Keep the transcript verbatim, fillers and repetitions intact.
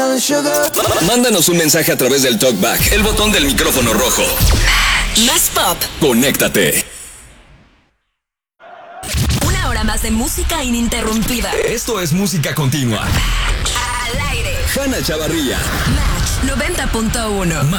Mándanos un mensaje a través del TalkBack, el botón del micrófono rojo. Más pop. Conéctate. Una hora más de música ininterrumpida. Esto es música continua. Al aire. Hanna Chavarría. Match noventa punto uno.